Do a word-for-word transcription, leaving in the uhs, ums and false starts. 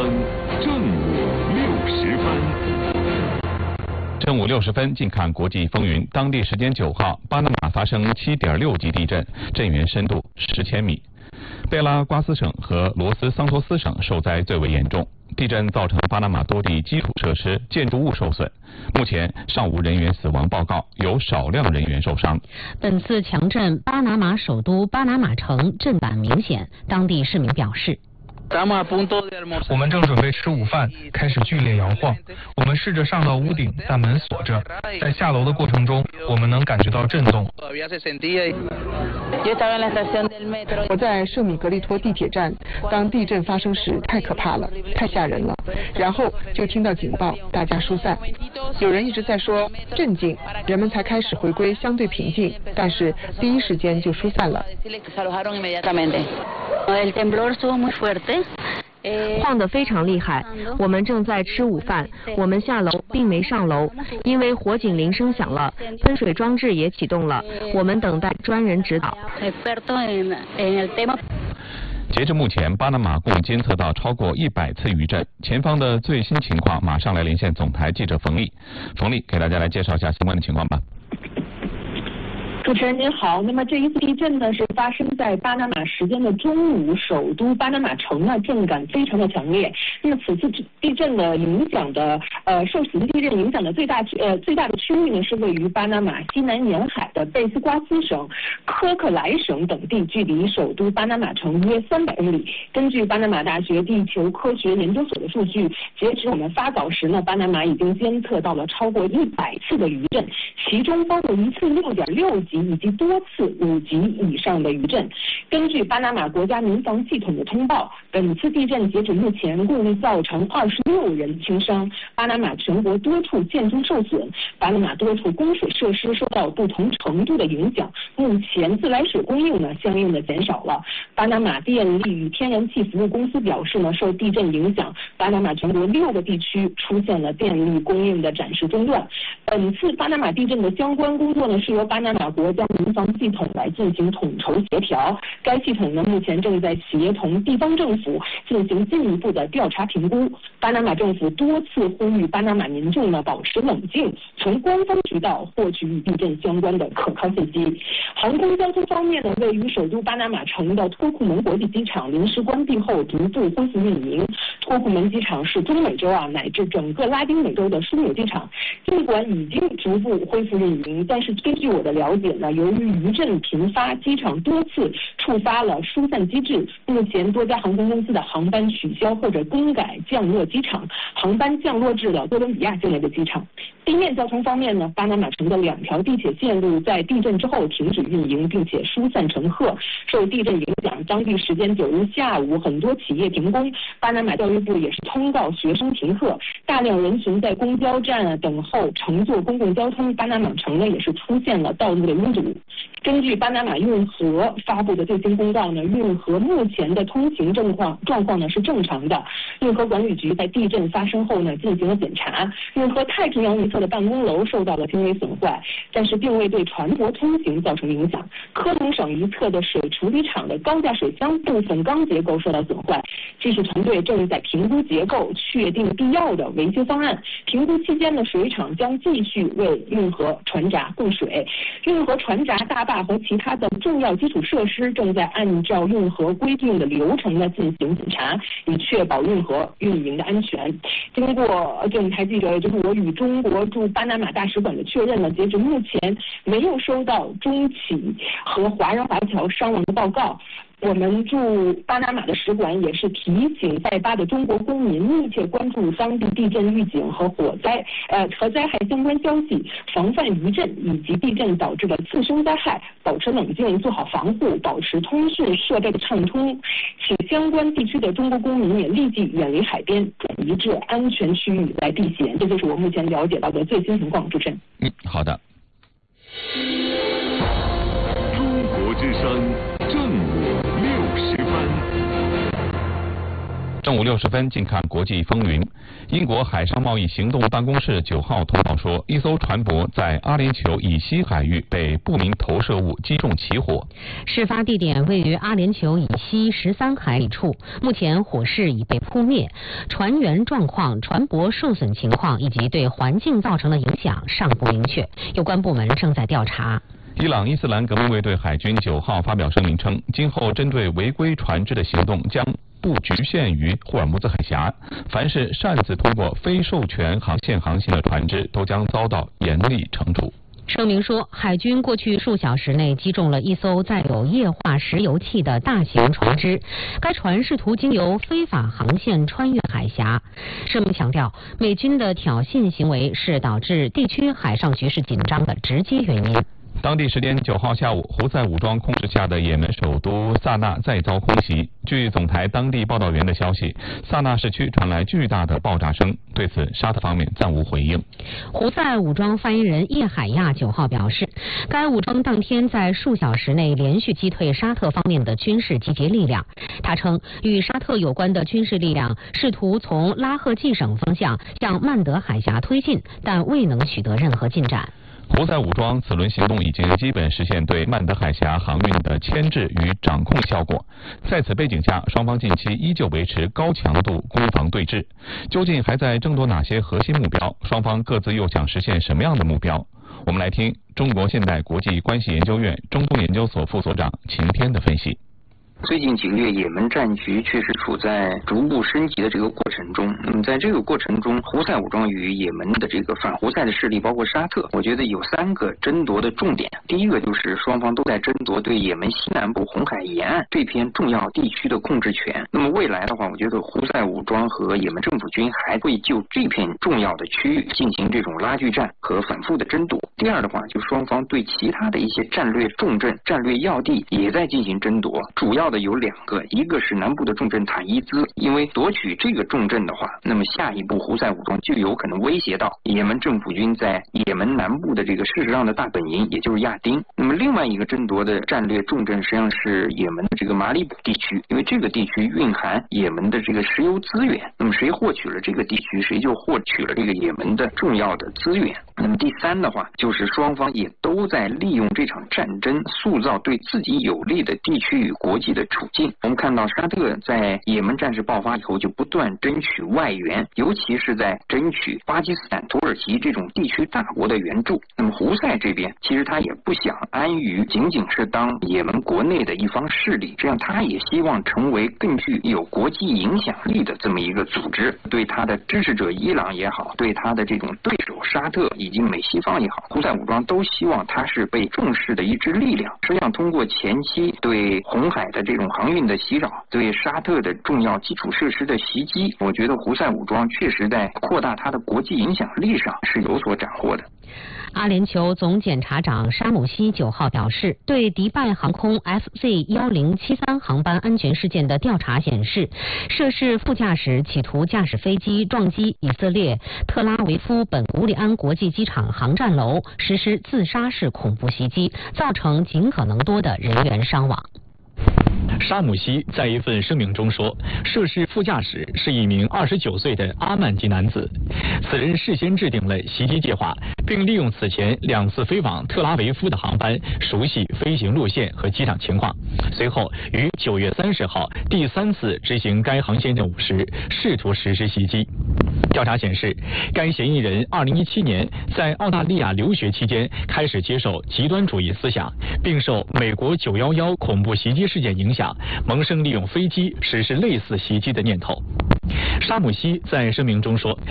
正午六十分。正午六十分，近看国际风云。当地时间九号，巴拿马发生七点六级地震，震源深度十千米。贝拉瓜斯省和罗斯桑托斯省受灾最为严重。地震造成巴拿马多地基础设施、建筑物受损，目前尚无人员死亡报告，有少量人员受伤。 本次强震，巴拿马首都巴拿马城震感明显，当地市民表示。 我们正准备吃午饭，开始剧烈摇晃。我们试着上到屋顶，但门锁着。在下楼的过程中，我们能感觉到震动。 我在圣米格利托地铁站，当地震发生时太可怕了，太吓人了。然后就听到警报，大家疏散。有人一直在说镇静，人们才开始回归相对平静，但是第一时间就疏散了。 晃得非常厉害，我们正在吃午饭，我们下楼并没上楼，因为火警铃声响了，喷水装置也启动了，我们等待专人指导。 截至目前，巴拿马共监测到超过一百次余震。前方的最新情况，马上来连线总台记者冯丽。冯丽给大家来介绍一下相关的情况吧。 主持人您好，那么这一次地震呢是发生在巴拿马时间的中午，首都巴拿马城呢震感非常的强烈。那么此次地震的影响的呃受此次地震影响的最大呃最大的区域呢是位于巴拿马西南沿海的贝斯瓜斯省、科克莱省等地，距离首都巴拿马城约三百公里。根据巴拿马大学地球科学研究所的数据，截止我们发稿时呢，巴拿马已经监测到了超过一百次的余震，其中包括一次六点六级。以及多次五级以上的余震。根据巴拿马国家民防系统的通报，本次地震截止目前共造成二十六人轻伤，巴拿马全国多处建筑受损，巴拿马多处供水设施受到不同程度的影响，目前自来水供应呢相应的减少了。巴拿马电力与天然气服务公司表示呢，受地震影响，巴拿马全国六个地区出现了电力供应的暂时中断。本次巴拿马地震的相关工作呢是由巴拿马国家民防系统来进行统筹协调，该系统呢目前正在协同地方政府进行进一步的调查评估。巴拿马政府多次呼吁巴拿马民众呢保持冷静，从官方渠道获取与地震相关的可靠信息。航空交通方面呢，位于首都巴拿马城的托库门国际机场临时关闭后逐步恢复运营。托库门机场是中美洲啊乃至整个拉丁美洲的枢纽机场，尽管已经逐步恢复运营，但是根据我的了解呢，由于余震频发，机场多次触发了疏散机制，目前多家航空公司的航班取消或者更改降落机场，航班降落至了哥伦比亚境内的机场。地面交通方面呢，巴拿马城的两条地铁线路在地震之后停止运营，并且疏散乘客。受地震影响，当地时间九日下午，很多企业停工，巴拿马教育部也是通告学生停课，大量人群在公交站啊等候乘坐公共交通。巴拿马城呢也是出现了道路的拥堵。根据巴拿马运河发布的最新公告呢，运河目前的通行状况状况呢是正常的。运河管理局在地震发生后呢进行了检查，运河太平洋一侧的办公楼受到了轻微损坏，但是并未对船舶通行造成影响。科隆省一侧的水处理厂的高架水箱部分钢结构受到损坏，技术团队正在评估结构，确定必要的维修方案。评估期间呢，水厂将继续为运河船闸供水。运河船闸、大坝和其他的重要基础设施正在按照运河规定的流程呢进行检查，以确保运河运营的安全。经过总台记者，也就是我与中国驻巴拿马大使馆的确认呢，截止目前没有收到中企和华人华侨伤亡的报告。我们驻巴拿马的使馆也是提醒在巴的中国公民密切关注当地地震预警和火灾呃和灾害相关消息，防范余震以及地震导致的次生灾害，保持冷静，做好防护，保持通讯设备的畅通。请相关地区的中国公民也立即远离海边，转移至安全区域来避险。这就是我目前了解到的最新情况。主持人。 嗯，好的。 中国之声正午六十分。 正午六十分，近看国际风云。英国海上贸易行动办公室九号通报说，一艘船舶在阿联酋以西海域被不明投射物击中起火。 事发地点位于阿联酋以西十三海里处，目前火势已被扑灭，船员状况、船舶受损情况以及对环境造成的影响尚不明确，有关部门正在调查。 伊朗伊斯兰革命卫队海军九号发表声明称，今后针对违规船只的行动将不局限于霍尔木兹海峡，凡是擅自通过非授权航线航行的船只都将遭到严厉惩处。 声明说，海军过去数小时内击中了一艘载有液化石油气的大型船只，该船试图经由非法航线穿越海峡。声明强调，美军的挑衅行为是导致地区海上局势紧张的直接原因。 当地时间九号下午，胡塞武装控制下的也门首都萨那再遭空袭。据总台当地报道员的消息，萨那市区传来巨大的爆炸声。对此，沙特方面暂无回应。 胡塞武装发言人叶海亚九号表示，该武装当天在数小时内连续击退沙特方面的军事集结力量。他称，与沙特有关的军事力量试图从拉赫季省方向向曼德海峡推进，但未能取得任何进展。 胡塞武装此轮行动已经基本实现对曼德海峡航运的牵制与掌控效果。在此背景下，双方近期依旧维持高强度攻防对峙。究竟还在争夺哪些核心目标？双方各自又想实现什么样的目标？我们来听中国现代国际关系研究院中东研究所副所长秦天的分析。 最近几个月，也门战局确实处在逐步升级的这个过程中。那么在这个过程中，胡塞武装与也门的这个反胡塞的势力，包括沙特，我觉得有三个争夺的重点。第一个就是双方都在争夺对也门西南部红海沿岸这片重要地区的控制权。那么未来的话，我觉得胡塞武装和也门政府军还会就这片重要的区域进行这种拉锯战和反复的争夺。第二的话，就双方对其他的一些战略重镇、战略要地也在进行争夺，主要的有两个，一个是南部的重镇塔伊兹，因为夺取这个重镇的话，那么下一步胡塞武装就有可能威胁到也门政府军在也门南部的这个事实上的大本营，也就是亚丁。那么另外一个争夺的战略重镇实际上是也门的这个马里卜地区，因为这个地区蕴含也门的这个石油资源，那么谁获取了这个地区，谁就获取了这个也门的重要的资源。那么第三的话，就是双方也都在利用这场战争塑造对自己有利的地区与国际的处境。我们看到沙特在也门战事爆发以后就不断争取外援，尤其是在争取巴基斯坦、土耳其这种地区大国的援助。那么胡塞这边其实他也不想安于仅仅是当也门国内的一方势力，这样他也希望成为更具有国际影响力的这么一个组织。对他的支持者伊朗也好，对他的这种对手沙特以及美西方也好，胡塞武装都希望他是被重视的一支力量。实际上通过前期对红海的这种航运的袭扰，对沙特的重要基础设施的袭击，我觉得胡塞武装确实在扩大它的国际影响力上是有所斩获的。 阿联酋总检察长沙姆西九号表示，对迪拜航空 F Z 一零七三航班安全事件的调查显示，涉事副驾驶企图驾驶飞机撞击以色列特拉维夫本古里安国际机场航站楼，实施自杀式恐怖袭击，造成尽可能多的人员伤亡。 沙姆西在一份声明中说，涉事副驾驶是一名二十九岁的阿曼籍男子，此人事先制定了袭击计划，并利用此前两次飞往特拉维夫的航班熟悉飞行路线和机场情况，随后于九月三十号第三次执行该航线任务时试图实施袭击。调查显示，该嫌疑人二零一七年在澳大利亚留学期间开始接受极端主义思想，并受美国九一一恐怖袭击事件影响，萌生利用飞机实施类似袭击的念头。沙姆西在声明中说，